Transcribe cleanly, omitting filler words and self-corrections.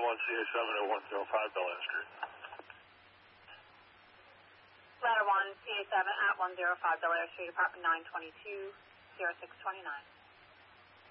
CA7 at 105 Bel Air Street. Ladder 1, CA7 at 105 Bel Air Street, apartment 922, 0629.